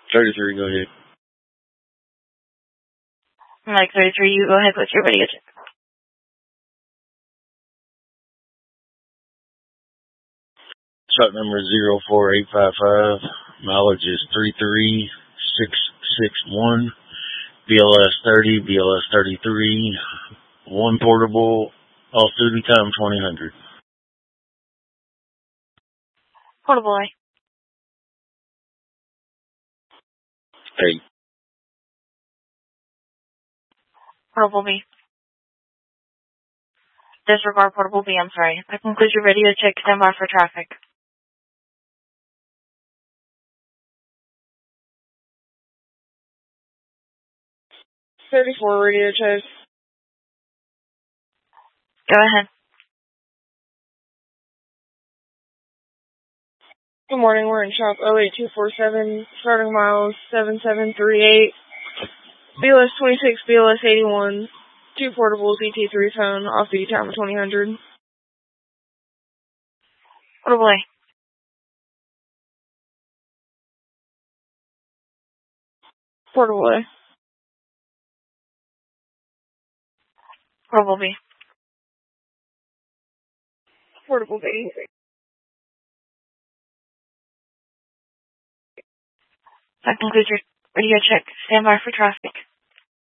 33, go ahead. Mike 33, you go ahead with your radio check. Truck number 04855. Mileage is 33661. BLS 30, BLS 33. One portable. Off duty time 2000. Portable A. Hey. Portable B. Disregard portable B, I'm sorry. That concludes your radio check. Stand by for traffic. 34 radio check. Go ahead. Good morning, we're in shop 08247, starting miles 7738, BLS 26, BLS 81, 2 portables, ET3 phone, off-duty time of 2000. Portable A. Portable A. Portable B. Portable B. That concludes your radio check. Stand by for traffic.